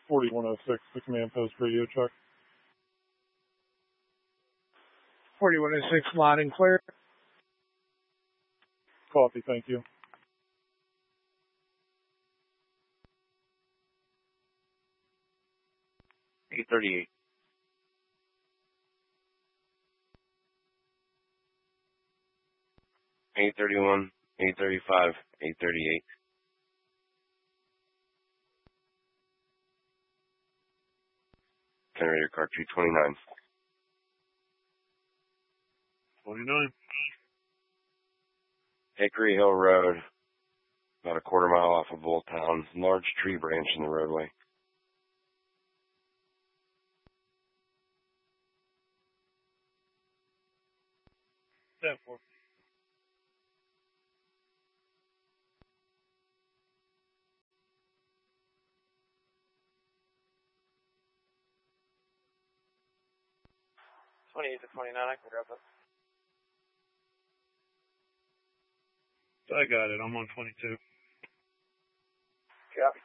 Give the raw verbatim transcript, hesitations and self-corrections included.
forty-one oh six, the command post radio check. forty-one oh six, loud and clear. Copy, thank you. eight thirty-eight. eight thirty-one, eight thirty-five, eight thirty-eight. Generator car two twenty-nine. twenty-nine. Hickory Hill Road, about a quarter mile off of Old Town. Large tree branch in the roadway. ten four. twenty-eight to twenty-nine, I can grab it. I got it. I'm on twenty-two. Copy.